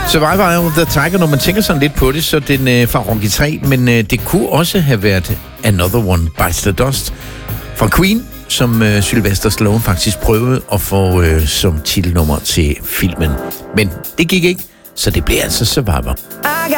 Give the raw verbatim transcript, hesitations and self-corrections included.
Survivor er jo The Tiger, når man tænker sådan lidt på det, så den øh, fra Rocky tre, men øh, det kunne også have været Another One Bites the Dust fra Queen, som øh, Sylvester Stallone faktisk prøvede at få øh, som titelnummer til filmen. Men det gik ikke, så det blev altså Survivor.